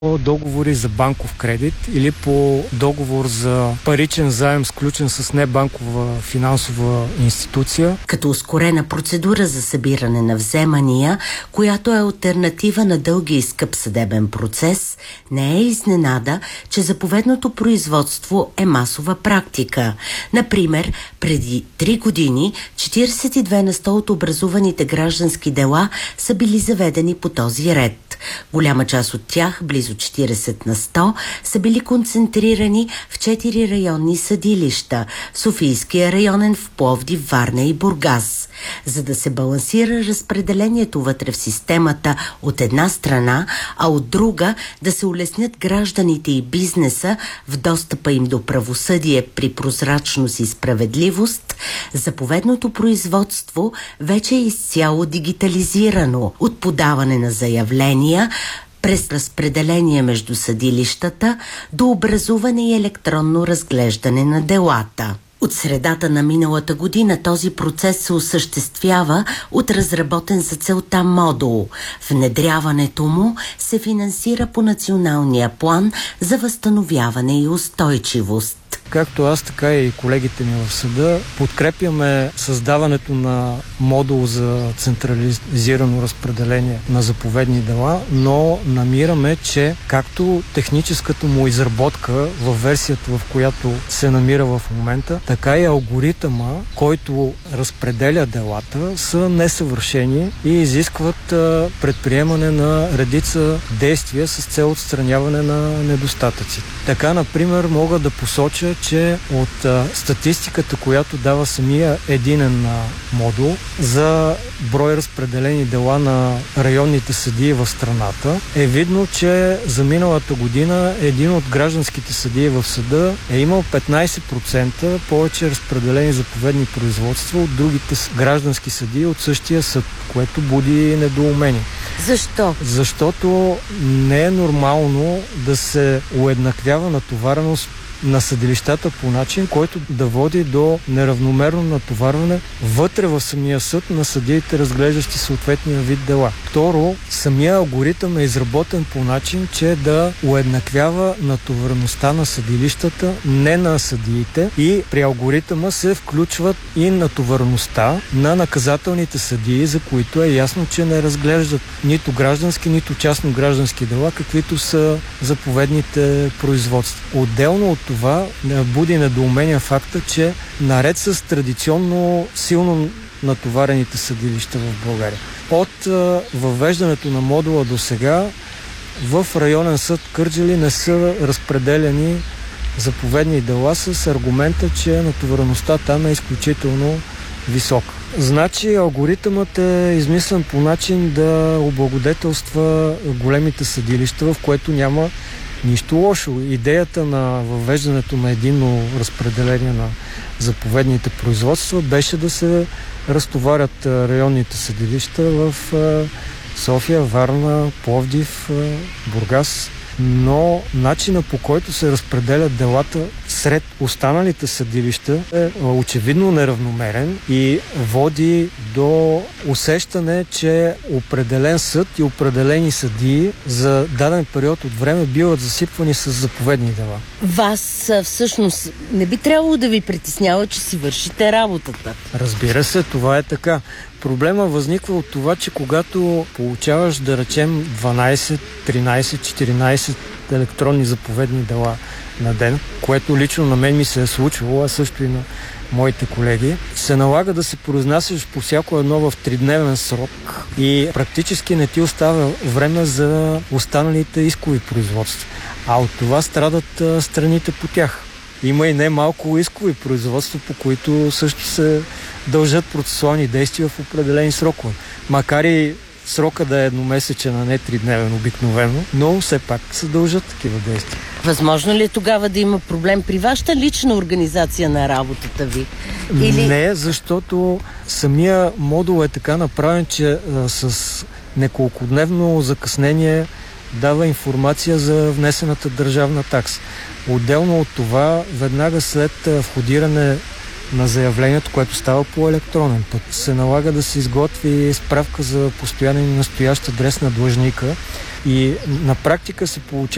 договори за банков кредит или по договор за паричен заем, сключен с небанкова финансова институция. Като ускорена процедура за събиране на вземания, която е алтернатива на дълги и скъп съдебен процес, не е изненада, че заповедното производство е масова практика. Например, преди 3 години 42% от образуваните граждански дела са били заведени по този ред. Голяма част от тях, близо 40%, са били концентрирани в 4 районни съдилища – Софийския районен, в Пловдив, Варна и Бургас. За да се балансира разпределението вътре в системата от една страна, а от друга да се улеснят гражданите и бизнеса в достъпа им до правосъдие при прозрачност и справедливост, заповедното производство вече е изцяло дигитализирано от подаване на заявления през разпределение между съдилищата до образуване и електронно разглеждане на делата. От средата на миналата година този процес се осъществява от разработен за целта модул. Внедряването му се финансира по Националния план за възстановяване и устойчивост. Както аз, така и колегите ми в съда подкрепяме създаването на модул за централизирано разпределение на заповедни дела, но намираме, че както техническата му изработка в версията, в която се намира в момента, така и алгоритъма, който разпределя делата, са несъвършени и изискват предприемане на редица действия с цел отстраняване на недостатъци. Така, например, мога да посоча, че от статистиката, която дава самия единен модул за брой разпределени дела на районните съдии в страната, е видно, че за миналата година един от гражданските съдии в съда е имал 15% повече разпределени заповедни производства от другите граждански съдии от същия съд, което буди недоумение. Защо? Защото не е нормално да се уеднаквява натовареност на съдилищата по начин, който да води до неравномерно натоварване вътре в самия съд на съдиите, разглеждащи съответния вид дела. Второ, самия алгоритъм е изработен по начин, че да уеднаквява натовареността на съдилищата, не на съдиите, и при алгоритъма се включват и натовареността на наказателните съдии, за които е ясно, че не разглеждат нито граждански, нито частно граждански дела, каквито са заповедните производства. Отделно от това буди недоумение факта, че наред с традиционно силно натоварените съдилища в България, от въвеждането на модула до сега в районен съд Кърджали не са разпределени заповедни дела с аргумента, че натовареността там е изключително висока. Значи алгоритъмът е измислен по начин да облагодетелства големите съдилища, в което няма нищо лошо. Идеята на въвеждането на единно разпределение на заповедните производства беше да се разтоварят районните съдилища в София, Варна, Пловдив, Бургас. Но начина, по който се разпределят делата сред останалите съдилища, е очевидно неравномерен и води до усещане, че определен съд и определени съдии за даден период от време биват засипвани с заповедни дела. Вас всъщност не би трябвало да ви притеснява, че си вършите работата. Разбира се, това е така. Проблема възниква от това, че когато получаваш, да речем, 12, 13, 14 електронни заповедни дела на ден, което лично на мен ми се е случвало, а също и на моите колеги, се налага да се произнасяш по всяко едно в 3-дневен срок и практически не ти остава време за останалите искови производства. А от това страдат страните по тях. Има и немалко искови производства, по които също се дължат процесуални действия в определени срокове. Макар и срока да е едномесечен, а не 3-дневен обикновено, но все пак се дължат такива действия. Възможно ли е тогава да има проблем при вашата лична организация на работата ви? Или... Не, защото самия модул е така направен, че с неколкодневно закъснение дава информация за внесената държавна такса. Отделно от това, веднага след входиране на заявлението, което става по електронен път, се налага да се изготви справка за постоянен и настоящ адрес на длъжника и на практика се получава